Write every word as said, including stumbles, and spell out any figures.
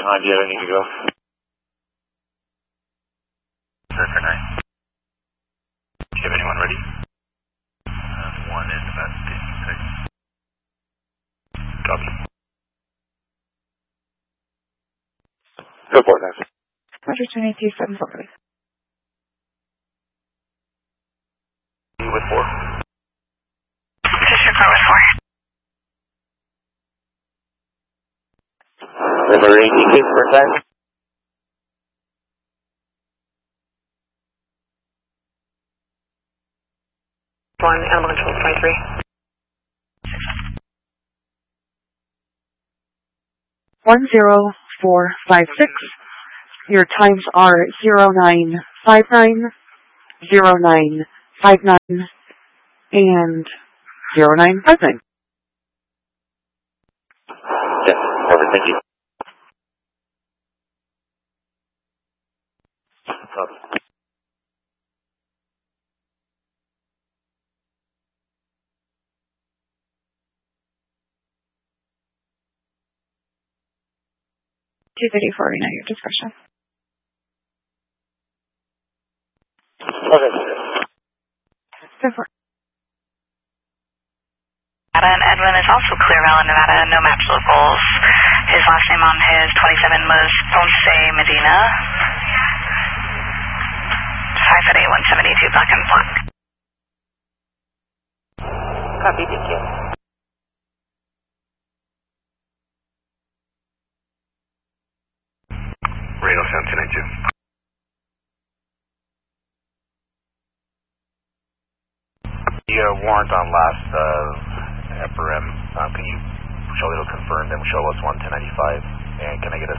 behind you, I don't need to go. Surfer nine. Do you have anyone ready? Uh, one is about fifty-six. Copy. Go for it, guys. Roger, two nine two seven four. With four. District four with four. The Marine, you came for a second? One, animal control twenty-three. One zero four five six. Your times are zero nine five nine, zero nine five nine, and zero nine five nine. Yes, perfect, thank you. Copy. two thirty forty nine, your discretion. Okay. Go for it. Nevada, and Edwin is also Clear Valley, Nevada, no match locals. His last name on his twenty-seven was Ponce Medina. five foot eight, one seventy-two, black and black. Copy, thank you. Reno Sound two nine two. The uh, warrant on last uh, F R M, um, can you show it'll confirm, then show us one ten ninety-five, and can I get a